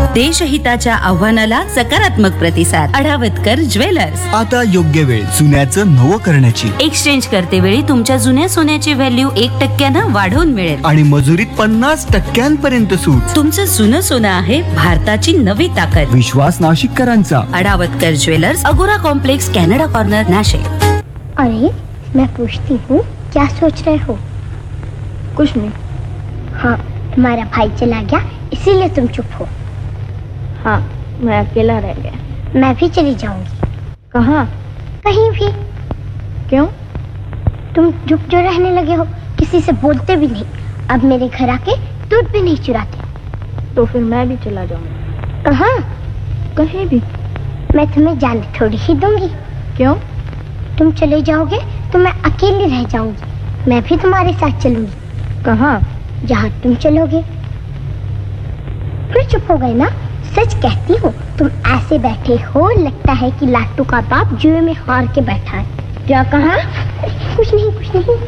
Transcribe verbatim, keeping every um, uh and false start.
देशहिताच्या आव्हानाला सकारात्मक प्रतिसाद. अडावतकर ज्वेलर्स. आता योग्य वेळ सोन्याचं नवं करण्याची. एक्सचेंज करते वेळी तुमच्या जुन्या सोन्याची व्हॅल्यू एक टक्क्यानं वाढवून मिळेल आणि मजुरीत पन्नास टक्क्यांपर्यंत सूट. तुमचं जुनं सोनं आहे भारताची नवी ताकद. विश्वास नाशिककरांचा. अडावतकर ज्वेलर्स, अगोरा कॉम्प्लेक्स, कॅनडा कॉर्नर, नाशिक. अरे मैं पूछती हूँ, क्या सोच रहे हो? कुछ नहीं. हाँ, तुम्हारा भाई चला गया इसीलिए तुम चुप हो. हाँ, मैं अकेला रह गया. मैं भी चली जाऊंगी. कहाँ? कहीं भी. क्यों? तुम चुप जो रहने लगे हो, किसी से बोलते भी नहीं. अब मेरे घर आके दूध भी नहीं चुराते. तो फिर मैं भी चला जाऊंगी. कहाँ? कहीं भी. मैं तुम्हें जाने थोड़ी ही दूंगी. क्यों? तुम चले जाओगे तो मैं अकेली रह जाऊंगी. मैं भी तुम्हारे साथ चलूंगी. कहाँ? जहाँ तुम चलोगे. फिर चुप हो गए ना? सच कहती हूँ, तुम ऐसे बैठे हो लगता है कि लाट्टू का बाप जुए में हार के बैठा है. क्या कहा? कुछ नहीं कुछ नहीं.